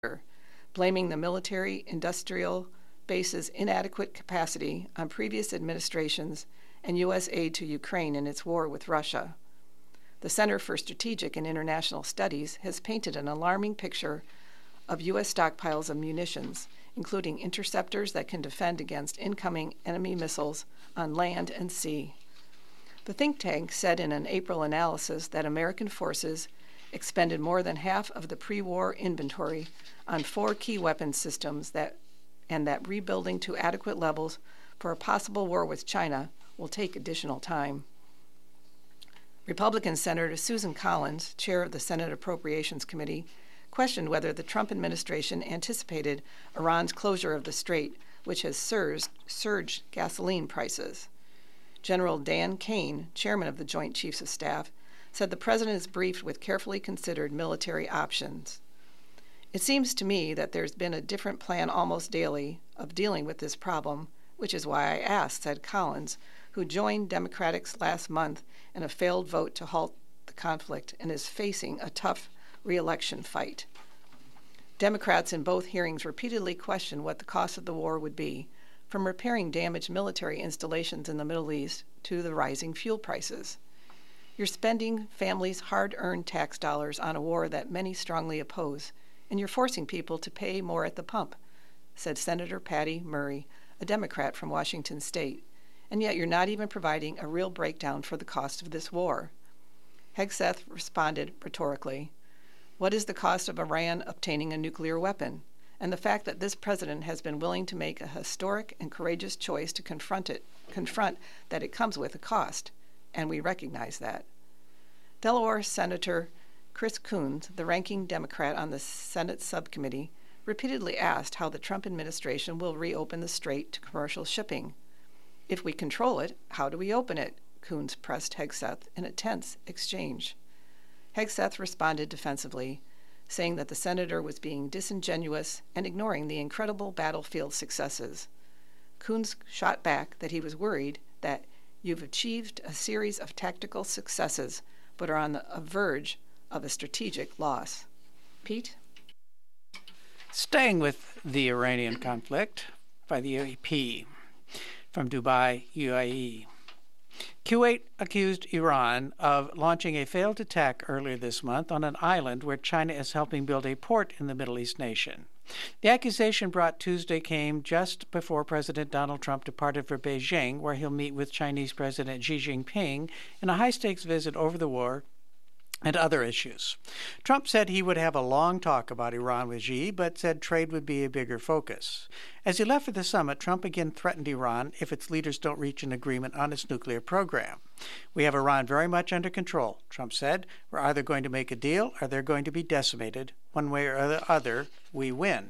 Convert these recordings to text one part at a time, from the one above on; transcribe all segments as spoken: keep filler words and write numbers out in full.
blaming the military-industrial base's inadequate capacity on previous administrations and U S aid to Ukraine in its war with Russia. The Center for Strategic and International Studies has painted an alarming picture of U S stockpiles of munitions, including interceptors that can defend against incoming enemy missiles on land and sea. The think tank said in an April analysis that American forces expended more than half of the pre-war inventory on four key weapons systems that, and that rebuilding to adequate levels for a possible war with China will take additional time. Republican Senator Susan Collins, chair of the Senate Appropriations Committee, questioned whether the Trump administration anticipated Iran's closure of the strait, which has surged, surged gasoline prices. General Dan Kane, chairman of the Joint Chiefs of Staff, said the president is briefed with carefully considered military options. It seems to me that there's been a different plan almost daily of dealing with this problem, which is why I asked, said Collins, who joined Democrats last month in a failed vote to halt the conflict and is facing a tough re-election fight. Democrats in both hearings repeatedly questioned what the cost of the war would be, from repairing damaged military installations in the Middle East to the rising fuel prices. You're spending families' hard-earned tax dollars on a war that many strongly oppose, and you're forcing people to pay more at the pump, said Senator Patty Murray, a Democrat from Washington State, and yet you're not even providing a real breakdown for the cost of this war. Hegseth responded rhetorically, "What is the cost of Iran obtaining a nuclear weapon? And the fact that this president has been willing to make a historic and courageous choice to confront it, confront that it comes with a cost, and we recognize that." Delaware Senator Chris Coons, the ranking Democrat on the Senate subcommittee, repeatedly asked how the Trump administration will reopen the strait to commercial shipping. "If we control it, how do we open it?" Coons pressed Hegseth in a tense exchange. Hegseth responded defensively, saying that the senator was being disingenuous and ignoring the incredible battlefield successes. Coons shot back that he was worried that you've achieved a series of tactical successes but are on the verge of a strategic loss. Pete? Staying with the Iranian conflict by the U A P from Dubai, U A E. Kuwait accused Iran of launching a failed attack earlier this month on an island where China is helping build a port in the Middle East nation. The accusation brought Tuesday came just before President Donald Trump departed for Beijing, where he'll meet with Chinese President Xi Jinping in a high-stakes visit over the war and other issues. Trump said he would have a long talk about Iran with Xi, but said trade would be a bigger focus. As he left for the summit, Trump again threatened Iran if its leaders don't reach an agreement on its nuclear program. "We have Iran very much under control," Trump said. "We're either going to make a deal or they're going to be decimated. One way or the other, we win."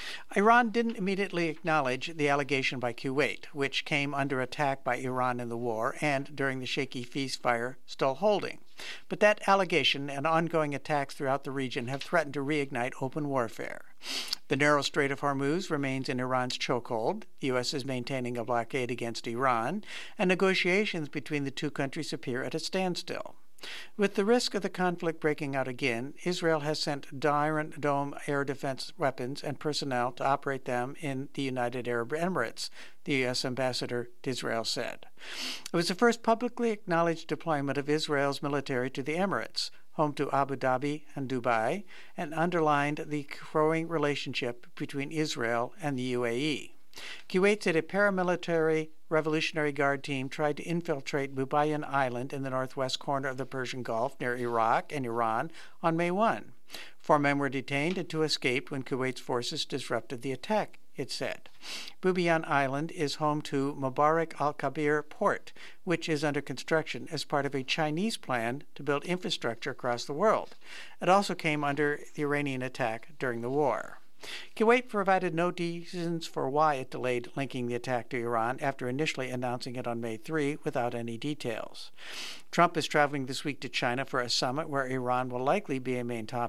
Iran didn't immediately acknowledge the allegation by Kuwait, which came under attack by Iran in the war and during the shaky ceasefire still holding. But that allegation and ongoing attacks throughout the region have threatened to reignite open warfare. The narrow Strait of Hormuz remains in Iran's chokehold. The U S is maintaining a blockade against Iran, and negotiations between the two countries appear at a standstill. With the risk of the conflict breaking out again, Israel has sent Iron Dome air defense weapons and personnel to operate them in the United Arab Emirates, the U S ambassador to Israel said. It was the first publicly acknowledged deployment of Israel's military to the Emirates, home to Abu Dhabi and Dubai, and underlined the growing relationship between Israel and the U A E. Kuwait said a paramilitary Revolutionary Guard team tried to infiltrate Bubayan Island in the northwest corner of the Persian Gulf near Iraq and Iran on May first. Four men were detained and two escaped when Kuwait's forces disrupted the attack, it said. Bubayan Island is home to Mubarak al-Kabir Port, which is under construction as part of a Chinese plan to build infrastructure across the world. It also came under the Iranian attack during the war. Kuwait provided no reasons for why it delayed linking the attack to Iran after initially announcing it on May third without any details. Trump is traveling this week to China for a summit where Iran will likely be a main topic.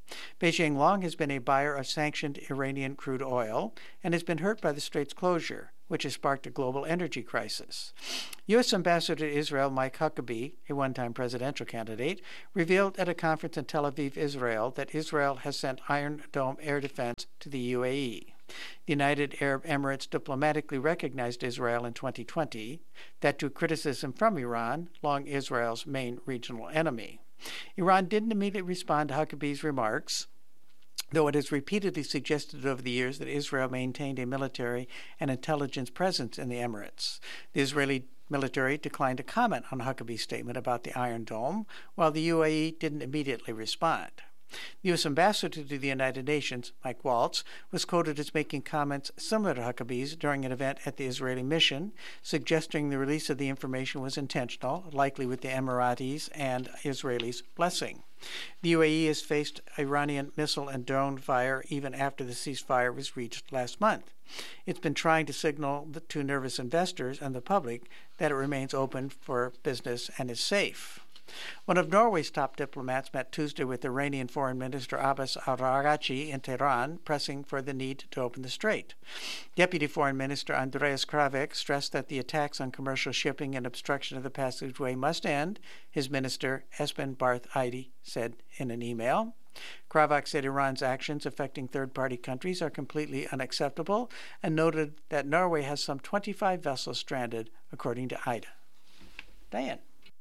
Beijing long has been a buyer of sanctioned Iranian crude oil and has been hurt by the strait's closure, which has sparked a global energy crisis. U S. Ambassador to Israel Mike Huckabee, a one-time presidential candidate, revealed at a conference in Tel Aviv, Israel, that Israel has sent Iron Dome air defense to the U A E. The United Arab Emirates diplomatically recognized Israel in twenty twenty, that to criticism from Iran, long Israel's main regional enemy. Iran didn't immediately respond to Huckabee's remarks, though it has repeatedly suggested over the years that Israel maintained a military and intelligence presence in the Emirates. The Israeli military declined to comment on Huckabee's statement about the Iron Dome, while the U A E didn't immediately respond. The U S. ambassador to the United Nations, Mike Waltz, was quoted as making comments similar to Huckabee's during an event at the Israeli mission, suggesting the release of the information was intentional, likely with the Emiratis and Israelis' blessing. The U A E has faced Iranian missile and drone fire even after the ceasefire was reached last month. It's been trying to signal to nervous investors and the public that it remains open for business and is safe. One of Norway's top diplomats met Tuesday with Iranian Foreign Minister Abbas Araghchi in Tehran, pressing for the need to open the strait. Deputy Foreign Minister Andreas Kravik stressed that the attacks on commercial shipping and obstruction of the passageway must end, his minister Espen Barth Eide said in an email. Kravik said Iran's actions affecting third-party countries are completely unacceptable and noted that Norway has some twenty-five vessels stranded, according to Eide. Diane.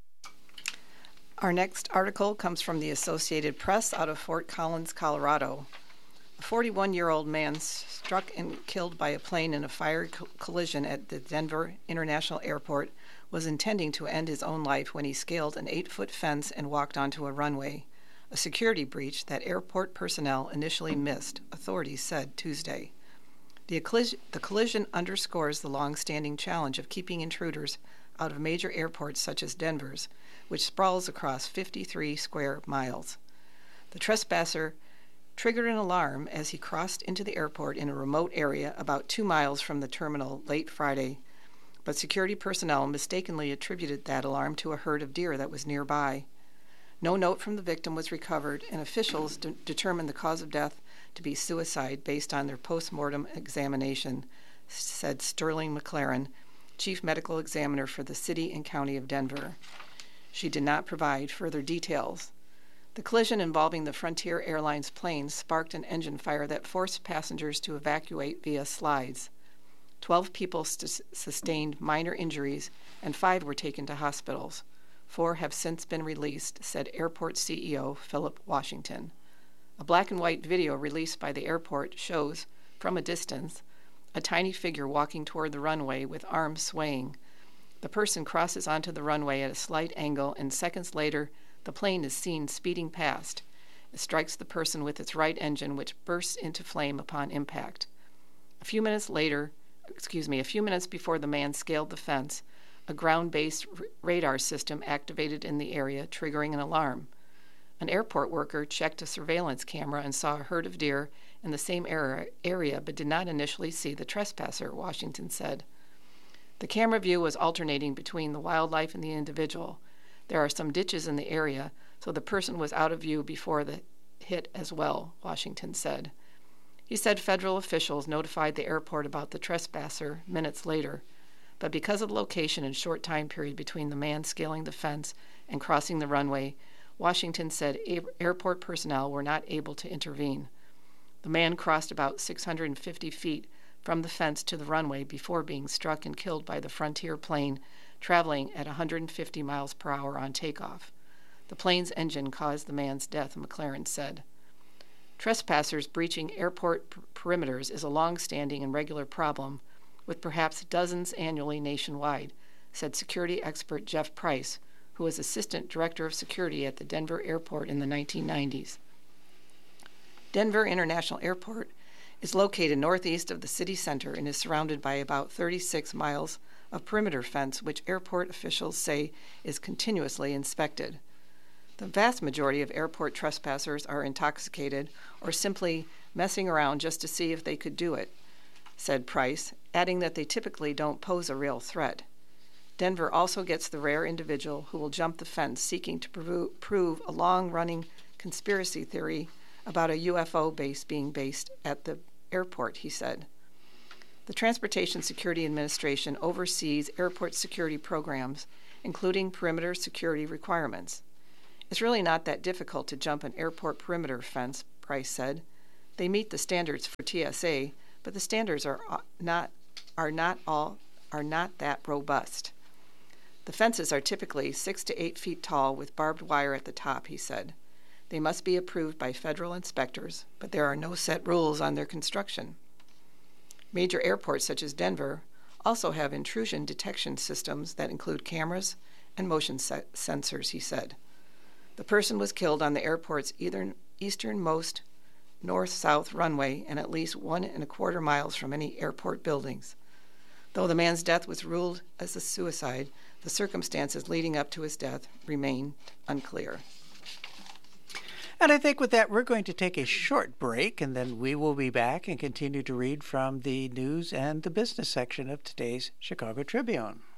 Our next article comes from the Associated Press out of Fort Collins, Colorado. A forty-one-year-old man struck and killed by a plane in a fire co- collision at the Denver International Airport was intending to end his own life when he scaled an eight-foot fence and walked onto a runway, a security breach that airport personnel initially missed, authorities said Tuesday. The, collis- the collision underscores the long-standing challenge of keeping intruders out of major airports such as Denver's, which sprawls across fifty-three square miles. The trespasser triggered an alarm as he crossed into the airport in a remote area about two miles from the terminal late Friday, but security personnel mistakenly attributed that alarm to a herd of deer that was nearby. No note from the victim was recovered, and officials de- determined the cause of death to be suicide based on their post-mortem examination, said Sterling McLaren, chief medical examiner for the city and county of Denver. She did not provide further details. The collision involving the Frontier Airlines plane sparked an engine fire that forced passengers to evacuate via slides. Twelve people st- sustained minor injuries, and five were taken to hospitals. Four have since been released, said airport C E O Philip Washington. A black and white video released by the airport shows, from a distance, a tiny figure walking toward the runway with arms swaying. The person crosses onto the runway at a slight angle, and seconds later, the plane is seen speeding past. It strikes the person with its right engine, which bursts into flame upon impact. A few minutes later, excuse me, a few minutes before the man scaled the fence, a ground-based r- radar system activated in the area, triggering an alarm. An airport worker checked a surveillance camera and saw a herd of deer in the same area, area but did not initially see the trespasser, Washington said. The camera view was alternating between the wildlife and the individual. There are some ditches in the area, so the person was out of view before the hit as well, Washington said. He said federal officials notified the airport about the trespasser minutes later, but because of the location and short time period between the man scaling the fence and crossing the runway, Washington said airport personnel were not able to intervene. The man crossed about six hundred fifty feet from the fence to the runway before being struck and killed by the Frontier plane traveling at one hundred fifty miles per hour on takeoff. The plane's engine caused the man's death, McLaren said. Trespassers breaching airport per- perimeters is a long-standing and regular problem, with perhaps dozens annually nationwide, said security expert Jeff Price, who was assistant director of security at the Denver airport in the nineteen nineties. Denver International Airport is located northeast of the city center and is surrounded by about thirty-six miles of perimeter fence, which airport officials say is continuously inspected. The vast majority of airport trespassers are intoxicated or simply messing around just to see if they could do it, said Price, adding that they typically don't pose a real threat. Denver also gets the rare individual who will jump the fence seeking to prove, prove a long-running conspiracy theory about a U F O base being based at the airport, he said. The Transportation Security Administration oversees airport security programs, including perimeter security requirements. It's really not that difficult to jump an airport perimeter fence, Price said. They meet the standards for T S A, but the standards are not are not all are not that robust. The fences are typically six to eight feet tall with barbed wire at the top, he said. They must be approved by federal inspectors, but there are no set rules on their construction. Major airports such as Denver also have intrusion detection systems that include cameras and motion se- sensors, he said. The person was killed on the airport's either easternmost north-south runway and at least one and a quarter miles from any airport buildings. Though the man's death was ruled as a suicide, the circumstances leading up to his death remain unclear. And I think with that, we're going to take a short break, and then we will be back and continue to read from the news and the business section of today's Chicago Tribune.